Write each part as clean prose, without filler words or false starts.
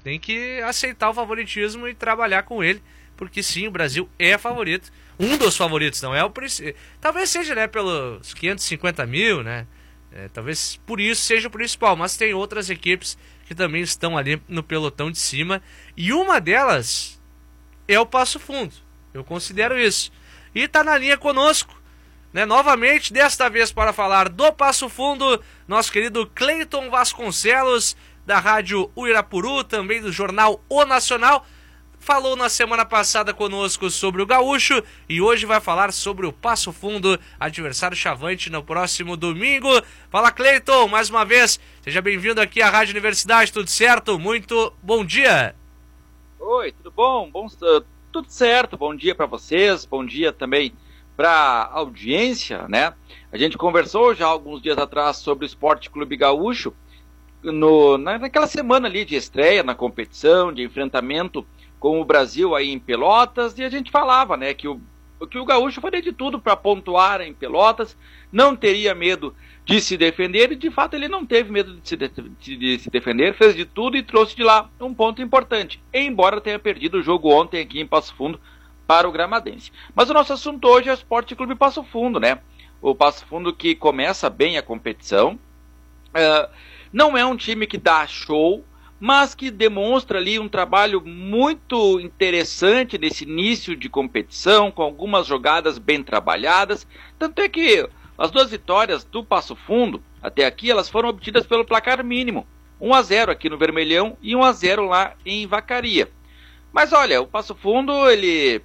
Tem que aceitar o favoritismo e trabalhar com ele, porque sim, o Brasil é favorito. Um dos favoritos, não é o principal. Talvez seja, né, pelos 550 mil, né? Talvez por isso seja o principal, mas tem outras equipes que também estão ali no pelotão de cima. E uma delas é o Passo Fundo. Eu considero isso. E tá na linha conosco, né? Novamente, desta vez para falar do Passo Fundo, nosso querido Cleiton Vasconcelos, da Rádio Uirapuru, também do jornal O Nacional. Falou na semana passada conosco sobre o Gaúcho e hoje vai falar sobre o Passo Fundo, adversário chavante no próximo domingo. Fala, Cleiton, mais uma vez, seja bem-vindo aqui à Rádio Universidade, tudo certo? Muito bom dia. Oi, tudo bom? Tudo certo, bom dia para vocês, bom dia também para a audiência, né? A gente conversou já alguns dias atrás sobre o Esporte Clube Gaúcho, naquela semana ali de estreia na competição, de enfrentamento com o Brasil aí em Pelotas, e a gente falava, né, que o Gaúcho faria de tudo para pontuar em Pelotas, não teria medo de se defender, e de fato ele não teve medo de se defender, fez de tudo e trouxe de lá um ponto importante, embora tenha perdido o jogo ontem aqui em Passo Fundo para o Gramadense. Mas o nosso assunto hoje é o Esporte Clube Passo Fundo, né? O Passo Fundo que começa bem a competição, não é um time que dá show, mas que demonstra ali um trabalho muito interessante nesse início de competição, com algumas jogadas bem trabalhadas. Tanto é que as duas vitórias do Passo Fundo, até aqui, elas foram obtidas pelo placar mínimo. 1-0 aqui no Vermelhão e 1-0 lá em Vacaria. Mas olha, o Passo Fundo, ele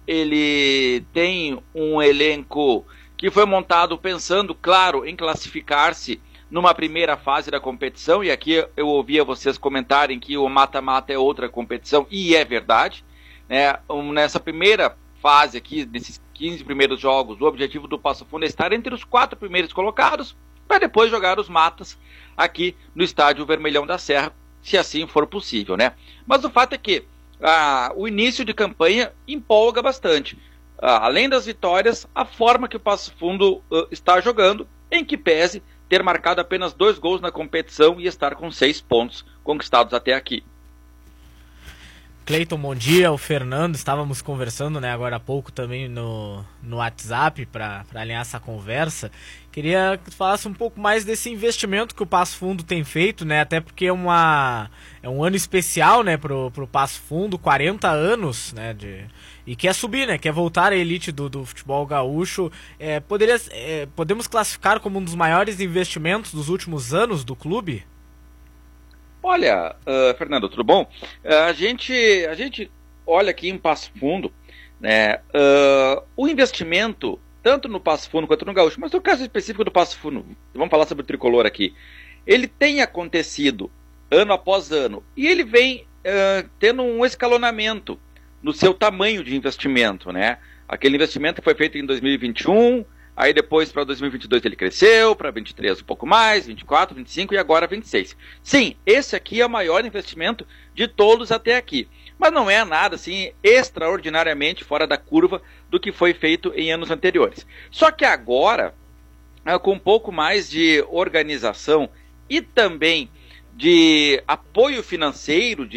tem um elenco que foi montado pensando, claro, em classificar-se numa primeira fase da competição, e aqui eu ouvia vocês comentarem que o mata-mata é outra competição, e é verdade, né? Nessa primeira fase aqui, desses 15 primeiros jogos, o objetivo do Passo Fundo é estar entre os 4 primeiros colocados, para depois jogar os matas aqui no estádio Vermelhão da Serra, se assim for possível, né? Mas o fato é que o início de campanha empolga bastante. Além das vitórias, a forma que o Passo Fundo está jogando, em que pese ter marcado apenas 2 gols na competição e estar com 6 pontos conquistados até aqui. Cleiton, bom dia. O Fernando, estávamos conversando, né, agora há pouco também no WhatsApp para alinhar essa conversa. Queria que tu falasse um pouco mais desse investimento que o Passo Fundo tem feito, né, até porque é um ano especial, né, pro Passo Fundo, 40 anos, né, e quer subir, né, quer voltar à elite do futebol gaúcho. Podemos classificar como um dos maiores investimentos dos últimos anos do clube? Olha, Fernando, tudo bom? A gente olha aqui em Passo Fundo, né, o investimento, tanto no Passo Fundo quanto no Gaúcho, mas no caso específico do Passo Fundo, vamos falar sobre o tricolor aqui, ele tem acontecido ano após ano, e ele vem tendo um escalonamento no seu tamanho de investimento, né? Aquele investimento que foi feito em 2021, aí depois para 2022 ele cresceu, para 23 um pouco mais, 24, 25 e agora 26. Sim, esse aqui é o maior investimento de todos até aqui. Mas não é nada assim extraordinariamente fora da curva do que foi feito em anos anteriores. Só que agora, com um pouco mais de organização e também de apoio financeiro,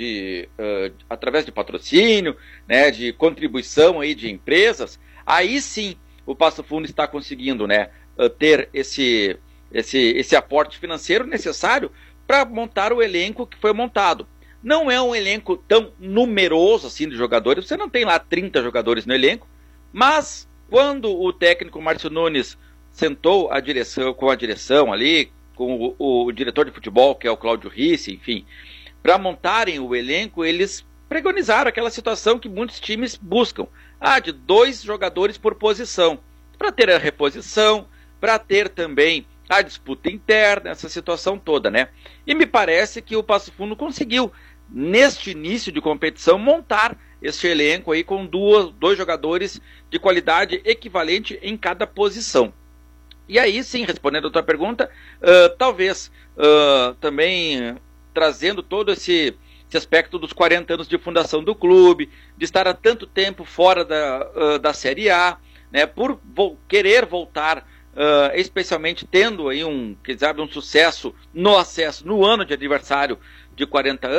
através de patrocínio, né, de contribuição aí de empresas, aí sim o Passo Fundo está conseguindo, né, ter esse aporte financeiro necessário para montar o elenco que foi montado. Não é um elenco tão numeroso assim de jogadores, você não tem lá 30 jogadores no elenco, mas quando o técnico Márcio Nunes sentou com a direção ali, com o diretor de futebol, que é o Cláudio Risse, enfim, para montarem o elenco, eles preconizaram aquela situação que muitos times buscam, de 2 jogadores por posição, para ter a reposição, para ter também a disputa interna, essa situação toda, né? E me parece que o Passo Fundo conseguiu, neste início de competição, montar este elenco aí com 2 jogadores de qualidade equivalente em cada posição. E aí sim, respondendo a tua pergunta, talvez também trazendo todo esse aspecto dos 40 anos de fundação do clube, de estar há tanto tempo fora da Série A, né, por querer voltar, especialmente tendo aí um sucesso no acesso no ano de aniversário de 40 anos,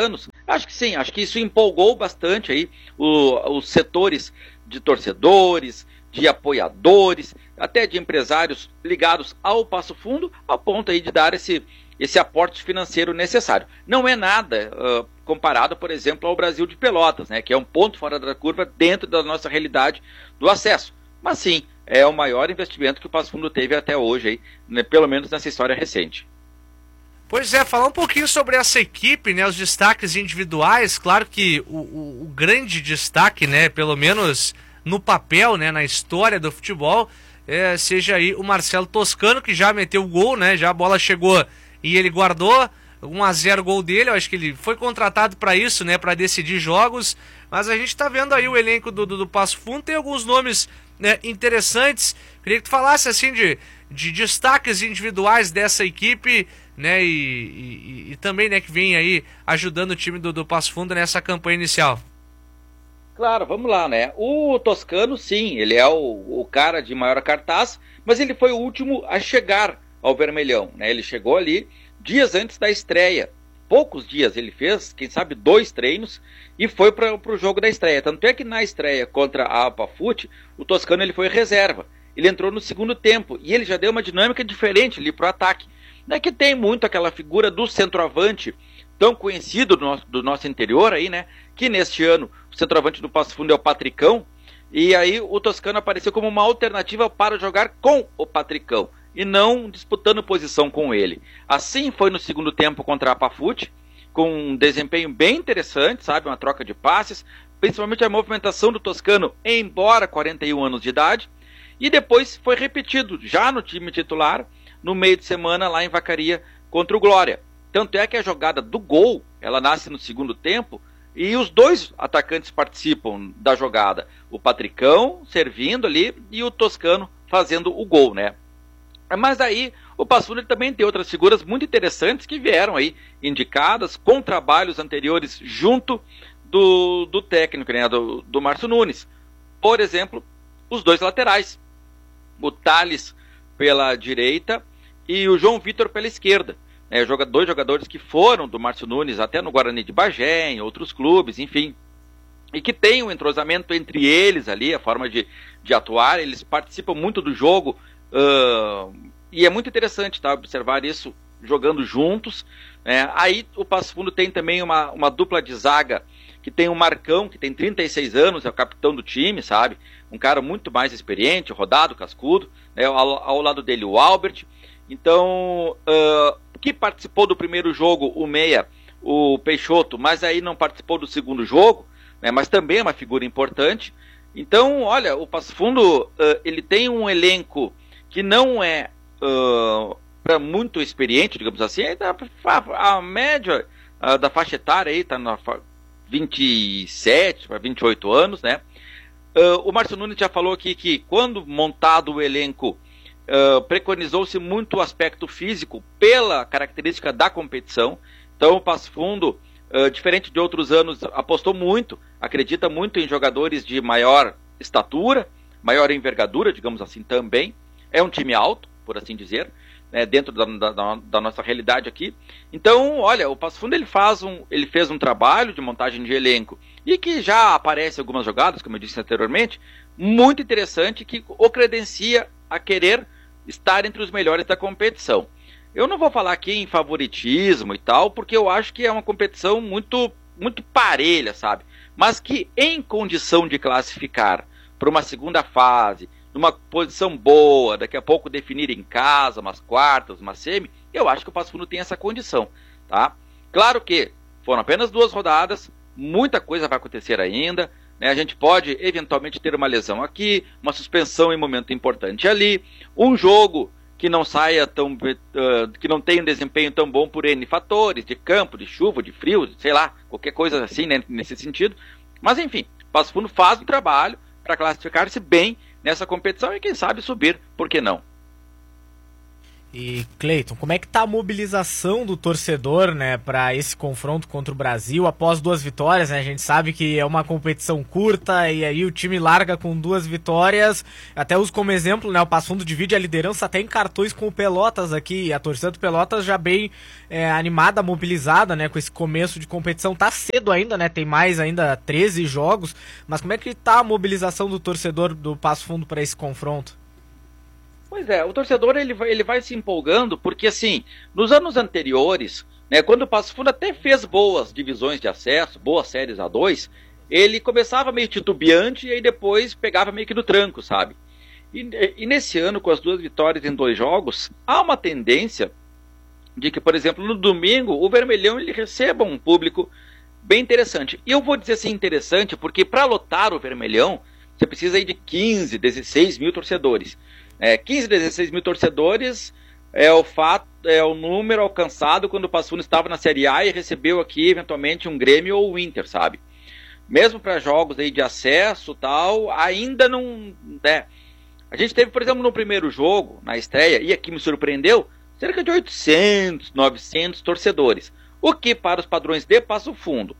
Acho que sim, acho que isso empolgou bastante aí os setores de torcedores, de apoiadores, até de empresários ligados ao Passo Fundo, ao ponto aí de dar esse aporte financeiro necessário. Não é nada comparado, por exemplo, ao Brasil de Pelotas, né, que é um ponto fora da curva dentro da nossa realidade do acesso. Mas sim, é o maior investimento que o Passo Fundo teve até hoje, aí, né, pelo menos nessa história recente. Pois é, falar um pouquinho sobre essa equipe, né, os destaques individuais. Claro que o grande destaque, né, pelo menos no papel, né, na história do futebol, seja aí o Marcelo Toscano, que já meteu o gol, né, já a bola chegou e ele guardou. 1-0 gol dele, eu acho que ele foi contratado para isso, né, para decidir jogos, mas a gente tá vendo aí o elenco do Passo Fundo, tem alguns nomes, né, interessantes. Queria que tu falasse assim de destaques individuais dessa equipe, né, e também, né, que vem aí ajudando o time do Passo Fundo nessa campanha inicial. Claro, vamos lá, né? O Toscano, sim, ele é o cara de maior cartaz, mas ele foi o último a chegar ao Vermelhão, né? Ele chegou ali dias antes da estreia. Poucos dias ele fez, quem sabe 2 treinos, e foi para o jogo da estreia. Tanto é que na estreia contra a Alpafute, o Toscano ele foi reserva. Ele entrou no segundo tempo e ele já deu uma dinâmica diferente ali para o ataque. Não é que tem muito aquela figura do centroavante tão conhecido do nosso interior aí, né? Que neste ano o centroavante do Passo Fundo é o Patricão, e aí o Toscano apareceu como uma alternativa para jogar com o Patricão e não disputando posição com ele. Assim foi no segundo tempo contra a Pafute, com um desempenho bem interessante, sabe, uma troca de passes, principalmente a movimentação do Toscano, embora 41 anos de idade, e depois foi repetido já no time titular, no meio de semana lá em Vacaria contra o Glória. Tanto é que a jogada do gol, ela nasce no segundo tempo, e os 2 atacantes participam da jogada, o Patricão servindo ali e o Toscano fazendo o gol, né? Mas aí o Passo Fundo também tem outras figuras muito interessantes que vieram aí indicadas com trabalhos anteriores junto do técnico, né, do Márcio Nunes. Por exemplo, os 2 laterais, o Thales pela direita e o João Vitor pela esquerda. 2 jogadores que foram do Márcio Nunes até no Guarani de Bagé, em outros clubes, enfim, e que tem um entrosamento entre eles ali, a forma de atuar, eles participam muito do jogo. E é muito interessante, tá, observar isso jogando juntos. Aí o Passo Fundo tem também uma dupla de zaga, que tem o Marcão, que tem 36 anos, é o capitão do time, sabe? Um cara muito mais experiente, rodado, cascudo, né? Ao lado dele o Albert. Então, que participou do primeiro jogo, o meia, o Peixoto, mas aí não participou do segundo jogo, né? Mas também é uma figura importante. Então, olha, o Passo Fundo, ele tem um elenco que não é para muito experiente, digamos assim. A média da faixa etária aí está na 27 para 28 anos, né? O Márcio Nunes já falou aqui que quando montado o elenco, preconizou-se muito o aspecto físico pela característica da competição. Então o Passo Fundo, diferente de outros anos, apostou muito, acredita muito em jogadores de maior estatura, maior envergadura, digamos assim, também. É um time alto, por assim dizer, né, dentro da nossa realidade aqui. Então, olha, o Passo Fundo ele fez um trabalho de montagem de elenco e que já aparece em algumas jogadas, como eu disse anteriormente, muito interessante, que o credencia a querer estar entre os melhores da competição. Eu não vou falar aqui em favoritismo e tal, porque eu acho que é uma competição muito, muito parelha, sabe? Mas que em condição de classificar para uma segunda fase, numa posição boa, daqui a pouco definir em casa, umas quartas, uma semi, eu acho que o Passo Fundo tem essa condição, tá? Claro que foram apenas 2 rodadas, muita coisa vai acontecer ainda, né? A gente pode eventualmente ter uma lesão aqui, uma suspensão em momento importante ali, um jogo que não saia que não tenha um desempenho tão bom por N fatores, de campo, de chuva, de frio, sei lá, qualquer coisa assim, né, nesse sentido. Mas enfim, o Passo Fundo faz um trabalho para classificar-se bem nessa competição e quem sabe subir, por que não? E, Cleiton, como é que tá a mobilização do torcedor, né, para esse confronto contra o Brasil após 2 vitórias, né? A gente sabe que é uma competição curta e aí o time larga com 2 vitórias. Até uso como exemplo, né, o Passo Fundo divide a liderança até em cartões com o Pelotas aqui. E a torcida do Pelotas já bem animada, mobilizada, né, com esse começo de competição. Tá cedo ainda, né? Tem mais ainda 13 jogos, mas como é que tá a mobilização do torcedor do Passo Fundo para esse confronto? Pois é, o torcedor ele vai se empolgando porque, assim, nos anos anteriores, né, quando o Passo Fundo até fez boas divisões de acesso, boas séries A2, ele começava meio titubeante e aí depois pegava meio que no tranco, sabe? E nesse ano, com as 2 vitórias em 2 jogos, há uma tendência de que, por exemplo, no domingo, o Vermelhão ele receba um público bem interessante. E eu vou dizer assim interessante porque para lotar o Vermelhão, você precisa aí de 15, 16 mil torcedores. 15, 16 mil torcedores é o número alcançado quando o Passo Fundo estava na Série A e recebeu aqui eventualmente um Grêmio ou o Inter, sabe? Mesmo para jogos aí de acesso tal, ainda não... A gente teve, por exemplo, no primeiro jogo, na estreia, e aqui me surpreendeu, cerca de 800, 900 torcedores. O que para os padrões de Passo Fundo,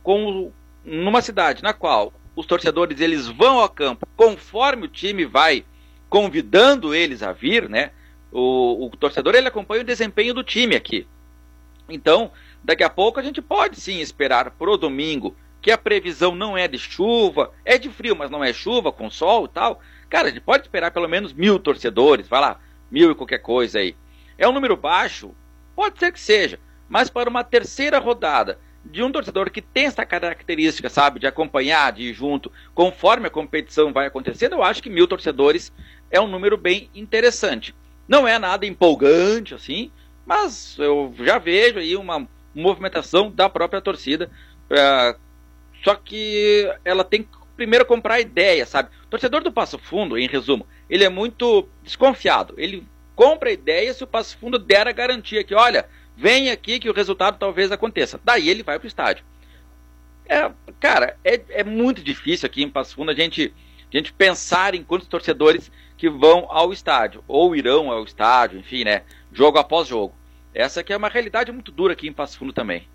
numa cidade na qual os torcedores eles vão ao campo conforme o time vai convidando eles a vir, né? O torcedor ele acompanha o desempenho do time aqui. Então, daqui a pouco a gente pode sim esperar pro domingo, que a previsão não é de chuva, é de frio, mas não é chuva, com sol e tal. Cara, a gente pode esperar pelo menos 1.000 torcedores, vai lá, 1.000 e qualquer coisa aí. É um número baixo? Pode ser que seja, mas para uma terceira rodada de um torcedor que tem essa característica, sabe, de acompanhar, de ir junto, conforme a competição vai acontecendo, eu acho que 1.000 torcedores é um número bem interessante. Não é nada empolgante, assim, mas eu já vejo aí uma movimentação da própria torcida, só que ela tem que primeiro comprar a ideia, sabe? O torcedor do Passo Fundo, em resumo, ele é muito desconfiado, ele compra a ideia se o Passo Fundo der a garantia que, olha, vem aqui que o resultado talvez aconteça. Daí ele vai pro estádio. Cara, é muito difícil aqui em Passo Fundo a gente pensar em quantos torcedores que vão ao estádio, ou irão ao estádio, enfim, né, jogo após jogo. Essa aqui é uma realidade muito dura aqui em Passo Fundo também.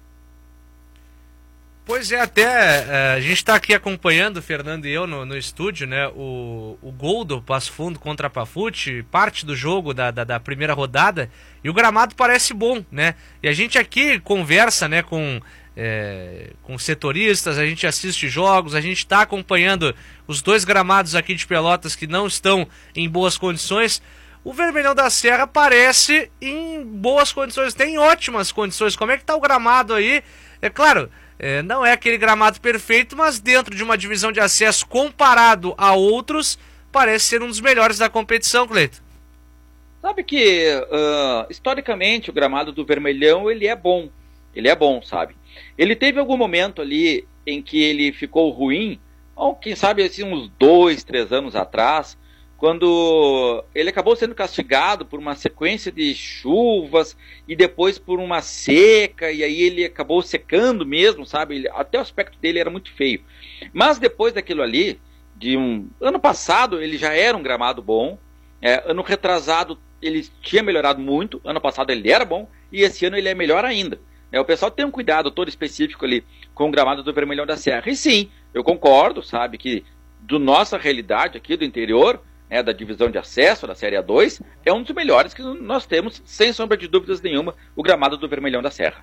Pois é, até a gente está aqui acompanhando, o Fernando e eu, no estúdio, né, o gol do Passo Fundo contra a Pafute, parte do jogo da primeira rodada, e o gramado parece bom, né? E a gente aqui conversa, né, com setoristas, a gente assiste jogos, a gente está acompanhando os 2 gramados aqui de Pelotas que não estão em boas condições. O Vermelhão da Serra parece em boas condições, tem ótimas condições. Como é que está o gramado aí? É claro, não é aquele gramado perfeito, mas dentro de uma divisão de acesso comparado a outros, parece ser um dos melhores da competição, Cleiton. Sabe que, historicamente, o gramado do Vermelhão, ele é bom, sabe? Ele teve algum momento ali em que ele ficou ruim, ou quem sabe assim, uns 2, 3 anos atrás, quando ele acabou sendo castigado por uma sequência de chuvas e depois por uma seca, e aí ele acabou secando mesmo, sabe? Até o aspecto dele era muito feio. Mas depois daquilo ali, ano passado ele já era um gramado bom, ano retrasado ele tinha melhorado muito, ano passado ele era bom, e esse ano ele é melhor ainda. O pessoal tem um cuidado todo específico ali com o gramado do Vermelhão da Serra. E sim, eu concordo, sabe, que do nossa realidade aqui do interior, da divisão de acesso da Série A2, é um dos melhores que nós temos, sem sombra de dúvidas nenhuma, o gramado do Vermelhão da Serra.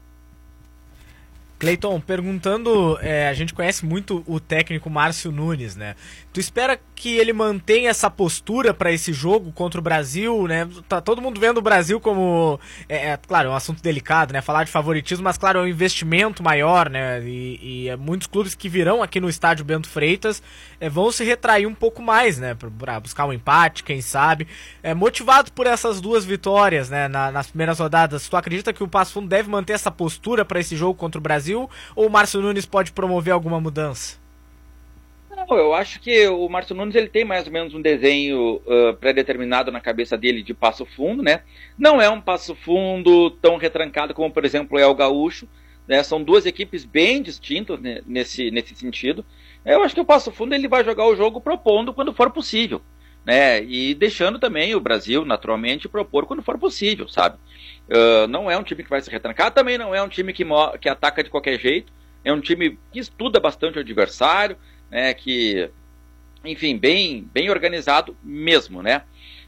Cleiton, perguntando, a gente conhece muito o técnico Márcio Nunes, né? Tu espera que ele mantenha essa postura para esse jogo contra o Brasil, né? Tá todo mundo vendo o Brasil como, claro, é um assunto delicado, né? Falar de favoritismo, mas claro, é um investimento maior, né? E muitos clubes que virão aqui no estádio Bento Freitas vão se retrair um pouco mais, né? Para buscar um empate, quem sabe. Motivado por essas 2 vitórias, né? Nas primeiras rodadas, tu acredita que o Passo Fundo deve manter essa postura para esse jogo contra o Brasil? Ou o Márcio Nunes pode promover alguma mudança? Não, eu acho que o Márcio Nunes ele tem mais ou menos um desenho pré-determinado na cabeça dele de Passo Fundo, né? Não é um Passo Fundo tão retrancado como, por exemplo, é o Gaúcho, né? São 2 equipes bem distintas, né, nesse sentido. Eu acho que o Passo Fundo ele vai jogar o jogo propondo quando for possível. né? E deixando também o Brasil, naturalmente, propor quando for possível, sabe? Não é um time que vai se retrancar, também não é um time que ataca de qualquer jeito, é um time que estuda bastante o adversário, né? Que, enfim, bem organizado mesmo, né?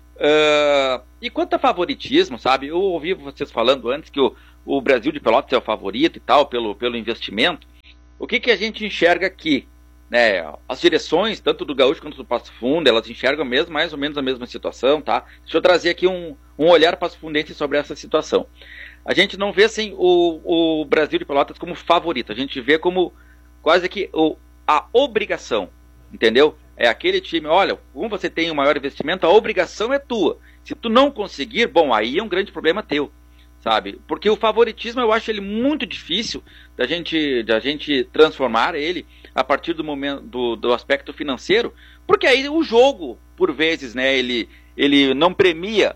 E quanto a favoritismo, sabe? Eu ouvi vocês falando antes que o Brasil de Pelotas é o favorito e tal, pelo investimento. O que a gente enxerga aqui? Né? As direções, tanto do Gaúcho quanto do Passo Fundo, elas enxergam mesmo, mais ou menos a mesma situação, tá? Deixa eu trazer aqui um olhar passofundense sobre essa situação. A gente não vê assim, o Brasil de Pelotas como favorito, a gente vê como quase que a obrigação, entendeu? É aquele time, olha, como você tem um maior investimento, a obrigação é tua. Se tu não conseguir, bom, aí é um grande problema teu, sabe? Porque o favoritismo eu acho ele muito difícil da gente transformar ele a partir do momento do aspecto financeiro, porque aí o jogo, por vezes, né, ele não premia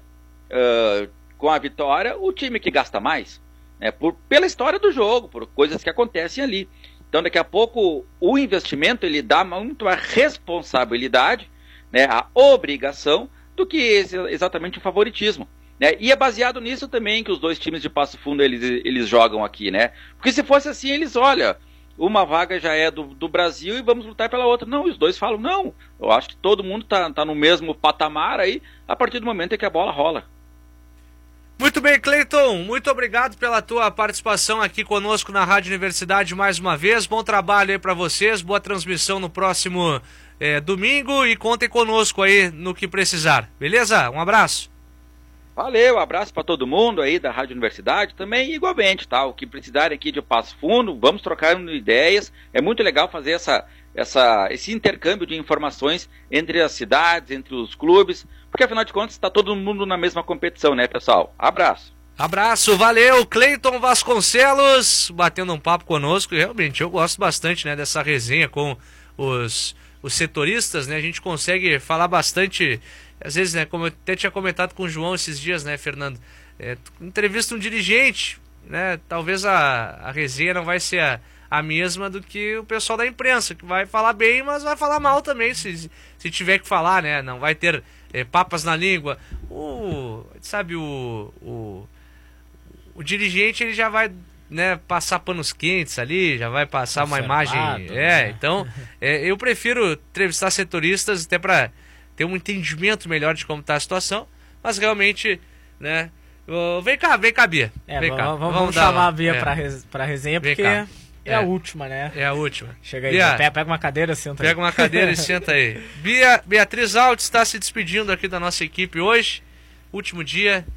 com a vitória o time que gasta mais, né, pela história do jogo, por coisas que acontecem ali. Então, daqui a pouco, o investimento ele dá muito a responsabilidade, né, a obrigação, do que exatamente o favoritismo. Né? E é baseado nisso também que os dois times de Passo Fundo eles jogam aqui, né? Porque se fosse assim, eles, olha, uma vaga já é do Brasil e vamos lutar pela outra. Não, os dois falam, não, eu acho que todo mundo tá no mesmo patamar aí, a partir do momento em que a bola rola. Muito bem, Cleiton, muito obrigado pela tua participação aqui conosco na Rádio Universidade mais uma vez. Bom trabalho aí para vocês, boa transmissão no próximo domingo e contem conosco aí no que precisar, beleza? Um abraço. Valeu, abraço para todo mundo aí da Rádio Universidade, também igualmente, tá? O que precisarem aqui de Passo Fundo, vamos trocar ideias. É muito legal fazer esse intercâmbio de informações entre as cidades, entre os clubes, porque afinal de contas está todo mundo na mesma competição, né, pessoal? Abraço. Abraço, valeu, Cleiton Vasconcelos, batendo um papo conosco. Realmente, eu gosto bastante, né, dessa resenha com os setoristas, né? A gente consegue falar bastante. Às vezes, né, como eu até tinha comentado com o João esses dias, né, Fernando, entrevista um dirigente, né, talvez a resenha não vai ser a mesma do que o pessoal da imprensa, que vai falar bem, mas vai falar mal também, se tiver que falar, né, não vai ter papas na língua. Sabe, o dirigente, ele já vai, né, passar panos quentes ali, já vai passar uma imagem, né? Então, eu prefiro entrevistar setoristas até para ter um entendimento melhor de como está a situação, mas realmente, né, vem cá, Bia. Vamos chamar a Bia para resenha, porque é a última, né? É a última. Chega aí, Bia, pega uma cadeira, senta aí. Pega uma cadeira e senta aí. Beatriz Alves está se despedindo aqui da nossa equipe hoje, último dia.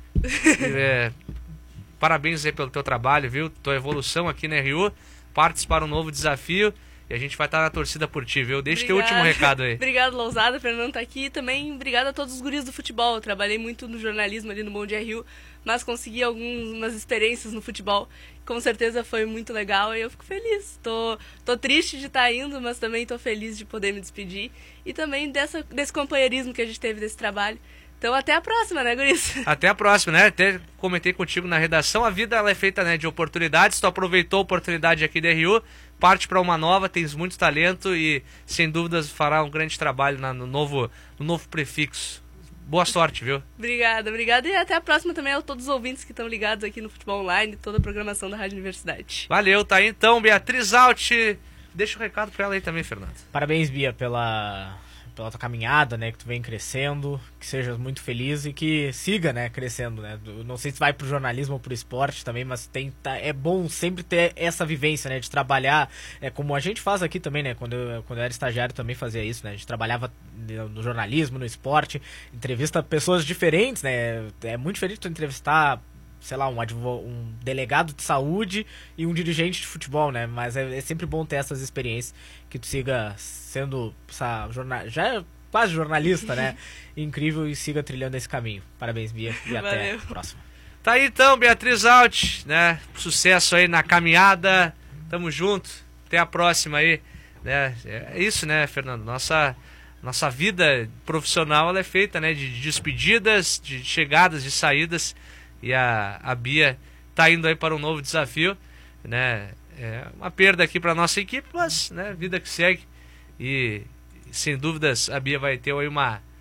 Parabéns aí pelo teu trabalho, viu? Tua evolução aqui na RU, partes para um novo desafio. E a gente vai estar na torcida por ti, viu? Deixa teu último recado aí. Obrigado, Lousada. Fernando tá aqui. E também obrigado a todos os guris do futebol. Eu trabalhei muito no jornalismo ali no Bom Dia Rio, mas consegui algumas experiências no futebol. Com certeza foi muito legal e eu fico feliz. Tô triste de estar indo, mas também tô feliz de poder me despedir. E também desse companheirismo que a gente teve desse trabalho. Então até a próxima, né, guris? Até a próxima, né? Até comentei contigo na redação, a vida ela é feita, né, de oportunidades. Tu aproveitou a oportunidade aqui da RU, parte para uma nova, tens muito talento e sem dúvidas fará um grande trabalho no novo prefixo. Boa sorte, viu? Obrigada e até a próxima também a todos os ouvintes que estão ligados aqui no Futebol Online, toda a programação da Rádio Universidade. Valeu, tá aí então, Beatriz Alt. Deixa um recado para ela aí também, Fernando. Parabéns, Bia, pela tua caminhada, né, que tu vem crescendo, que seja muito feliz e que siga, né, crescendo, né. Não sei se vai pro jornalismo ou pro esporte também, mas é bom sempre ter essa vivência, né, de trabalhar, como a gente faz aqui também, né, quando eu era estagiário também fazia isso, né, a gente trabalhava no jornalismo, no esporte, entrevista pessoas diferentes, né, é muito diferente tu entrevistar, sei lá, um delegado de saúde e um dirigente de futebol, né? Mas é sempre bom ter essas experiências, que tu siga sendo já é quase jornalista, né? Incrível, e siga trilhando esse caminho. Parabéns, Bia, e até a próxima. Tá aí então, Beatriz Alt, né? Sucesso aí na caminhada, tamo junto, até a próxima aí, né? É isso, né, Fernando? Nossa vida profissional ela é feita, né, de despedidas, de chegadas, de saídas. E a Bia tá indo aí para um novo desafio, né? É uma perda aqui para nossa equipe, mas, né, vida que segue. E sem dúvidas a Bia vai ter aí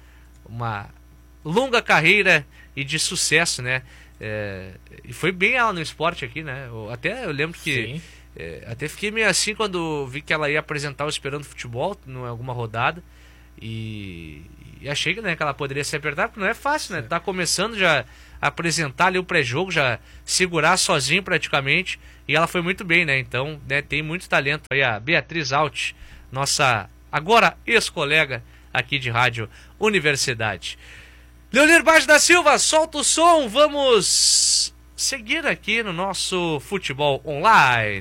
uma longa carreira e de sucesso, né? E foi bem ela no esporte aqui, né? Eu lembro que até fiquei meio assim quando vi que ela ia apresentar o Esperando Futebol em alguma rodada e achei que, né, que ela poderia se apertar, porque não é fácil, né? Tá começando já a apresentar ali o pré-jogo, já segurar sozinho praticamente, e ela foi muito bem, né? Então, né, tem muito talento aí a Beatriz Alt, nossa agora ex-colega aqui de Rádio Universidade. Leonir Baixo da Silva, solta o som, vamos seguir aqui no nosso futebol online.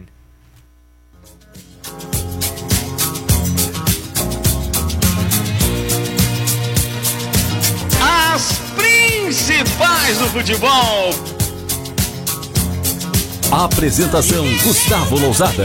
As principais do futebol. Apresentação Gustavo Lousada.